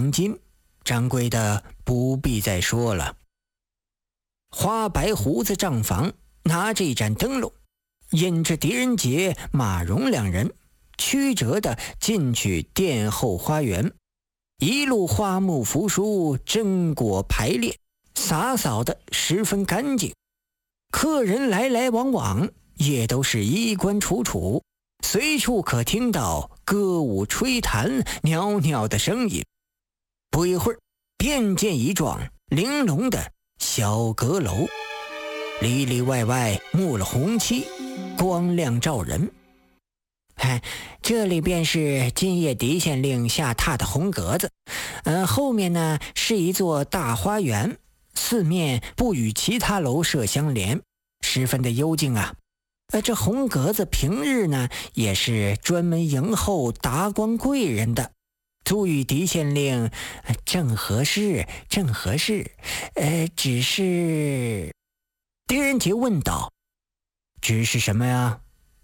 黄金，掌柜的不必再说了。花白胡子账房拿着一盏灯笼，引着狄仁杰、马荣两人曲折地进去殿后花园，一路花木扶疏，榛果排列，洒扫得十分干净。客人来来往往，也都是衣冠楚楚，随处可听到歌舞吹弹、袅袅的声音。不一会儿，便见一幢玲珑的小阁楼，里里外外幕了红漆，光亮照人。这里便是今夜狄县令下榻的红阁子，后面呢是一座大花园，四面不与其他楼舍相连，十分的幽静啊。这红阁子平日呢也是专门迎候达官贵人的，足与狄县令正合适，正合适。只是……狄仁杰问道：“只是什么呀？”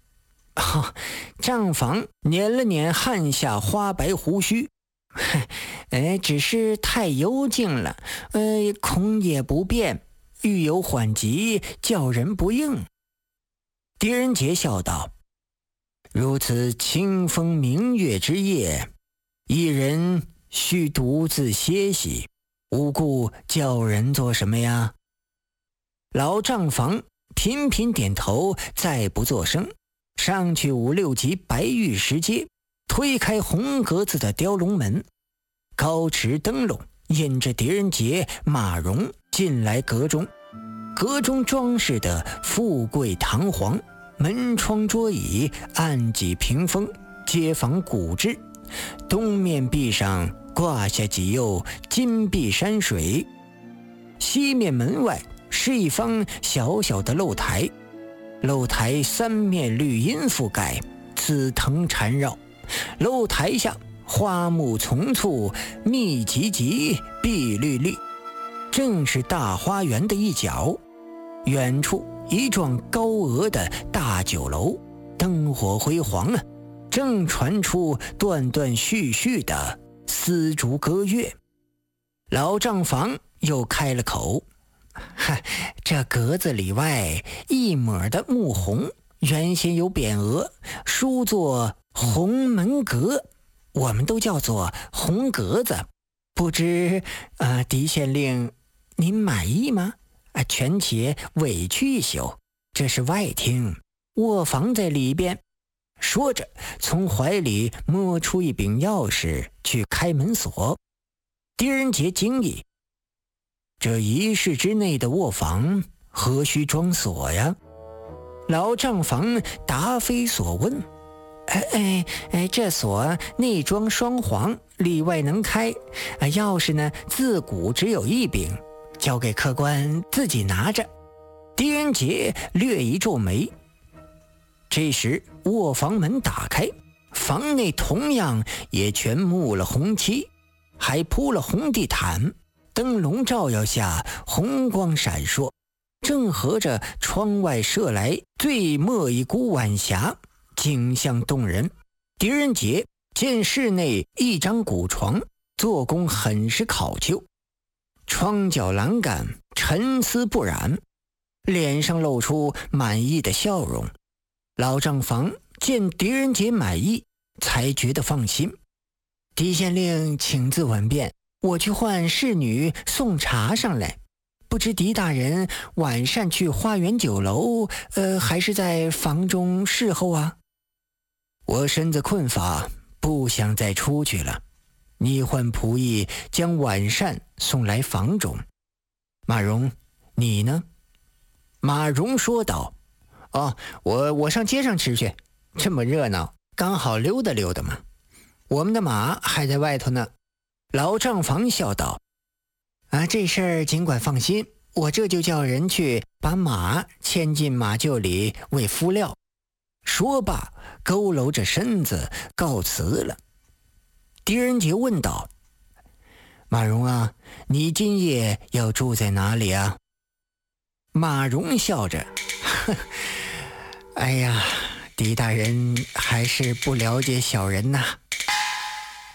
账房捻了捻汗下花白胡须，只是太幽静了，恐也不便，欲有缓急，叫人不应。狄仁杰笑道：“如此清风明月之夜，一人须独自歇息，无故叫人做什么呀？”老账房频频点头，再不作声，上去5、6级白玉石阶，推开红格子的雕龙门，高持灯笼，引着狄仁杰、马荣进来阁中。阁中装饰的富贵堂皇，门窗桌椅、案几屏风皆仿古制，东面壁上挂下几釉金碧山水，西面门外是一方小小的露台，露台三面绿荫覆盖，紫藤缠绕，露台下花木丛簇，密集集，碧绿绿，正是大花园的一角。远处一幢高额的大酒楼，灯火辉煌啊，正传出断断续续的丝竹歌乐。老账房又开了口：“这格子里外一抹的木红，原先有匾额，书作红门阁，我们都叫做红格子。不知狄县令您满意吗？权且委屈一宿，这是外厅，卧房在里边。”说着从怀里摸出一柄钥匙去开门锁。狄仁杰惊异：“这1室之内的卧房何须装锁呀？”老账房答非所问：“这锁内装双簧，里外能开，钥匙呢自古只有一柄，交给客官自己拿着。”狄仁杰略一皱眉。这时卧房门打开，房内同样也全幕了红漆，还铺了红地毯，灯笼照耀下红光闪烁，正合着窗外射来最末一股晚霞，景象动人。狄仁杰见室内一张古床，做工很是考究，窗角栏杆沉丝不染，脸上露出满意的笑容。老账房见狄仁杰满意，才觉得放心。狄县令请自稳便，我去唤侍女送茶上来。不知狄大人晚上去花园酒楼，还是在房中侍候啊？我身子困乏，不想再出去了。你唤仆役将晚膳送来房中。马荣，你呢？马荣说道：“我上街上吃去，这么热闹，刚好溜达溜达嘛。我们的马还在外头呢。”老账房笑道：“这事儿尽管放心，我这就叫人去把马牵进马厩里喂敷料。”说罢佝偻着身子告辞了。狄仁杰问道：“马荣啊，你今夜要住在哪里啊？”马荣笑着：“哎呀，狄大人还是不了解小人呐。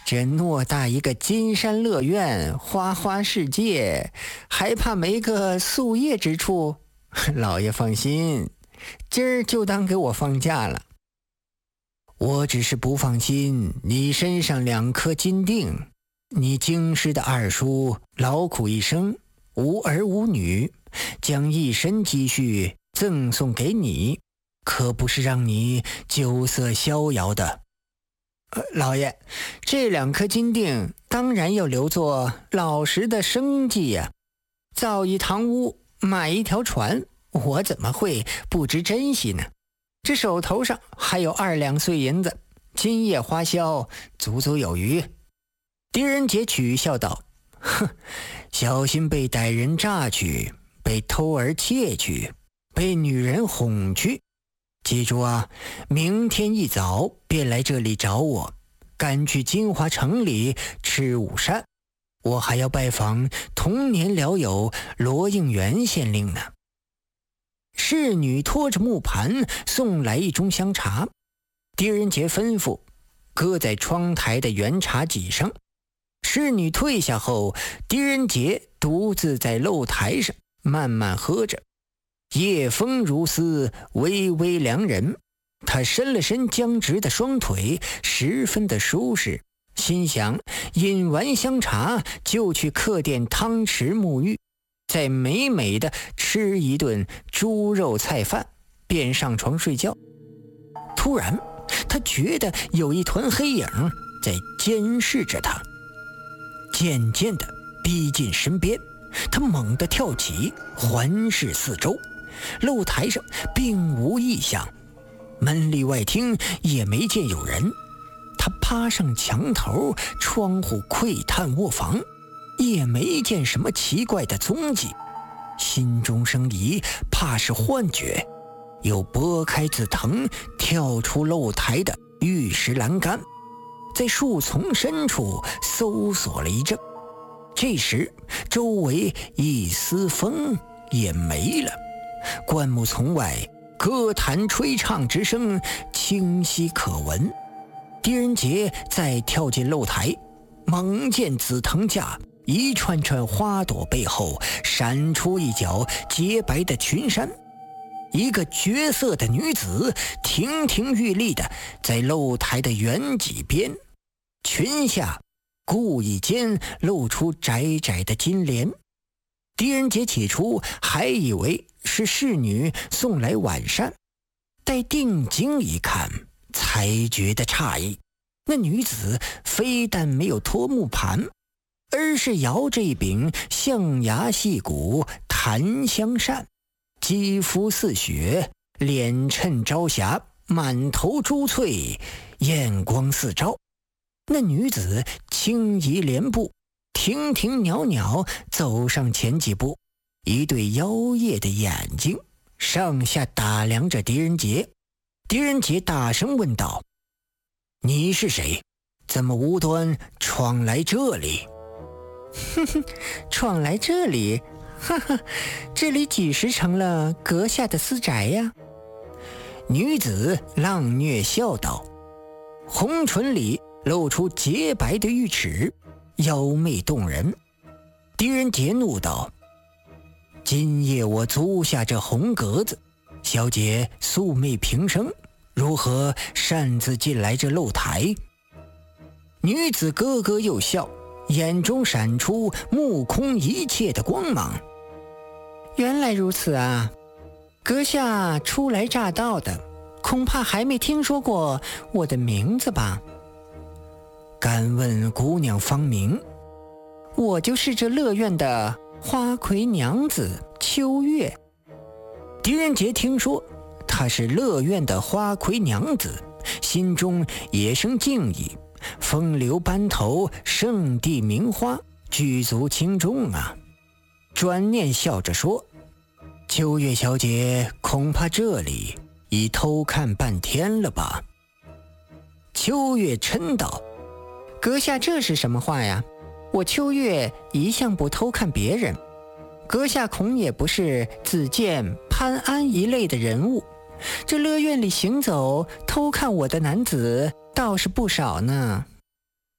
这偌大一个金山乐园，花花世界，还怕没个宿业之处？老爷放心，今儿就当给我放假了。我只是不放心你身上2颗金锭，你京师的二叔劳苦一生，无儿无女，将一身积蓄赠送给你，可不是让你酒色逍遥的。老爷，这2颗金锭当然要留作老实的生计呀，造一堂屋，买一条船，我怎么会不知珍惜呢？这手头上还有2两碎银子，今夜花销足足有余。狄仁杰取笑道：哼，小心被歹人榨去，被偷儿窃去，被女人哄去。记住啊，明天一早便来这里找我，赶去金华城里吃午膳。我还要拜访童年聊友罗应元县令呢。侍女拖着木盘送来一盅香茶，狄仁杰吩咐搁在窗台的圆茶几上。侍女退下后，狄仁杰独自在露台上慢慢喝着。夜风如丝，微微凉人。他伸了伸僵直的双腿，十分的舒适，心想饮完香茶就去客店汤池沐浴，再美美的吃一顿猪肉菜饭，便上床睡觉。突然他觉得有一团黑影在监视着他，渐渐地逼近身边。他猛地跳起，环视四周，露台上并无异象，门里外厅也没见有人。他趴上墙头窗户窥探卧房，也没见什么奇怪的踪迹，心中生疑，怕是幻觉，又拨开紫藤，跳出露台的玉石栏杆，在树丛深处搜索了一阵。这时周围一丝风也没了，灌木丛外歌坛吹唱之声清晰可闻。狄仁杰再跳进露台，猛见紫藤架一串串花朵背后闪出一角洁白的裙衫，一个绝色的女子亭亭玉立的在露台的圆脊边，裙下故意间露出窄窄的金莲。狄仁杰起初还以为是侍女送来晚膳，待定睛一看，才觉得诧异。那女子非但没有脱木盘，而是摇着一柄象牙细骨檀香扇，肌肤似雪，脸衬朝霞，满头珠翠，艳光四照。那女子轻移莲步，亭亭袅袅走上前几步，一对妖冶的眼睛上下打量着狄仁杰。狄仁杰大声问道：你是谁？怎么无端闯来这里？哼哼，闯来这里？哈哈，这里几时成了阁下的私宅呀？女子浪谑笑道，红唇里露出洁白的玉齿，妖媚动人。狄仁杰怒道：今夜我租下这红格子，小姐素昧平生，如何擅自进来这露台？女子咯咯又笑，眼中闪出目空一切的光芒。原来如此啊，阁下初来乍到的，恐怕还没听说过我的名字吧？敢问姑娘芳名？我就是这乐院的花魁娘子秋月。狄仁杰听说她是乐院的花魁娘子，心中也生敬意，风流班头，圣地名花，举足轻重啊。转念笑着说：秋月小姐恐怕这里已偷看半天了吧？秋月嗔道：阁下这是什么话呀？我秋月一向不偷看别人，阁下恐也不是子建、潘安一类的人物，这乐院里行走偷看我的男子倒是不少呢。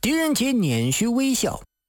狄仁杰捻须微笑，